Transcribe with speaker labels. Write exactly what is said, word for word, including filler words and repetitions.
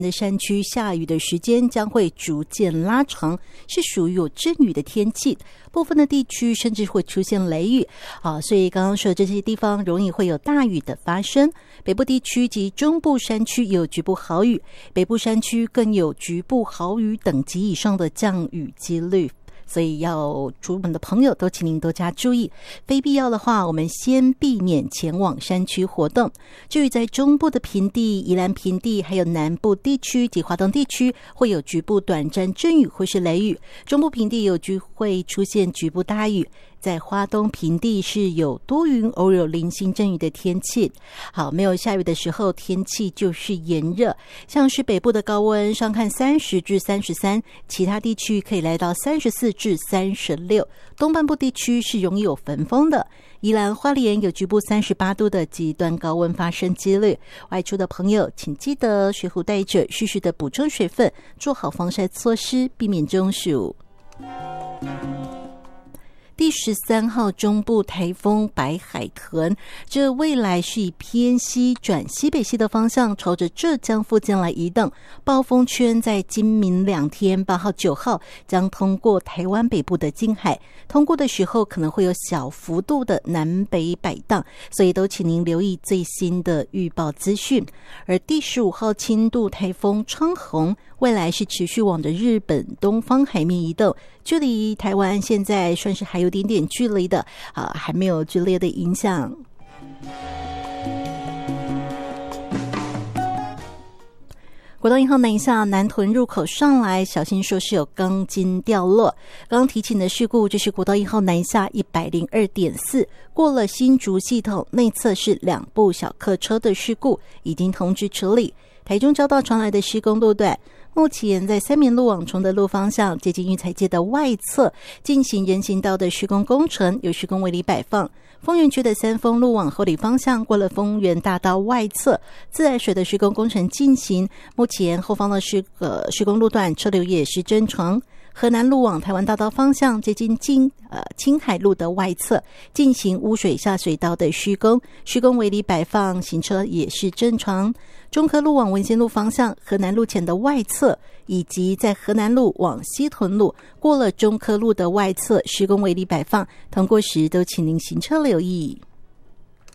Speaker 1: 的山区下雨的时间将会逐渐拉长，是属于有阵雨的天气，部分的地区甚至会出现雷雨啊，所以刚刚说的这些地方容易会有大雨的发生。北部地区及中部山区有局部豪雨，北部山区更有局部豪雨等级以上的降雨几率。所以要出门的朋友都请您多加注意，非必要的话我们先避免前往山区活动。至于在中部的平地、宜兰平地还有南部地区及华东地区会有局部短暂阵雨或是雷雨，中部平地有机会出现局部大雨，在花东平地是有多云偶有零星阵雨的天气。好，没有下雨的时候天气就是炎热，像是北部的高温上看三十至三十三，其他地区可以来到三十四至三十六，东半部地区是容易有焚风的，宜兰花莲有局部三十八度的极端高温发生几率。外出的朋友请记得水壶带着，适时的补充水分，做好防晒措施，避免中暑。第十三号中部台风白海豚，这未来是以偏西转西北西的方向朝着浙江附近来移动，暴风圈在今明两天八号九号将通过台湾北部的近海，通过的时候可能会有小幅度的南北摆荡，所以都请您留意最新的预报资讯。而第十五号轻度台风昌宏未来是持续往着日本东方海面移动，距离台湾现在算是还有点点距离的啊，还没有剧烈的影响。国道一号南下南屯入口上来，小心说是有钢筋掉落。刚刚提醒的事故，这是国道一号南下 一百零二点四 过了新竹系统内侧是两部小客车的事故，已经通知处理。台中交道传来的施工路段，目前在三民路往崇德路方向接近育才街的外侧进行人行道的施工工程，有施工围篱摆放。丰原区的三丰路往后里方向过了丰原大道外侧自来水的施工工程进行，目前后方的施呃施工路段车流也是正常。河南路往台湾大道方向接近金呃青海路的外侧进行污水下水道的施工，施工围篱摆放，行车也是正常。中科路往文心路方向河南路前的外侧，以及在河南路往西屯路过了中科路的外侧施工围篱摆放，通过时都请您行车留意。